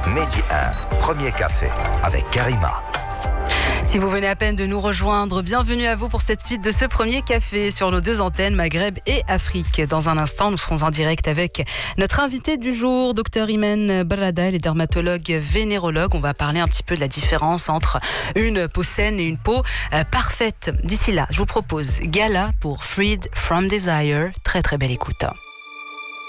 Midi 1, premier café avec Karima. Si vous venez à peine de nous rejoindre, bienvenue à vous pour cette suite de ce premier café sur nos deux antennes Maghreb et Afrique. Dans un instant, nous serons en direct avec notre invité du jour, Dr Imen Barada, elle est dermatologue vénérologue. On va parler un petit peu de la différence entre une peau saine et une peau parfaite. D'ici là, je vous propose Gala pour Freed from Desire. Très très belle écoute.